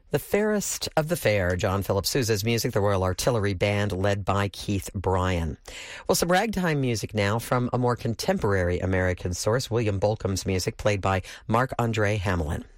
The Fairest of the Fair, John Philip Sousa's music, the Royal Artillery Band, led by Keith Bryan. Well, some ragtime music now from a more contemporary American source, William Bolcom's music, played by Marc-Andre Hamelin.